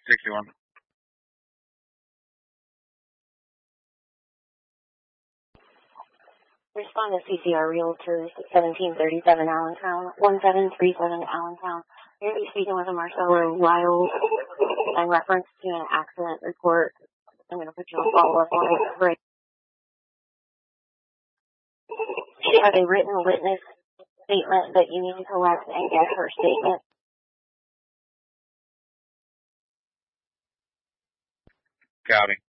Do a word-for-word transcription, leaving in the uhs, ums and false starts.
sixty-one. Respond to C C R Realtors, seventeen thirty-seven Allentown, one seven three seven Allentown. You're going to be speaking with a Marcelo Wiles in reference to an accident report. I'm going to put you on follow-up on it. Right. She has a written witness statement that you need to collect and get her statement. Copy.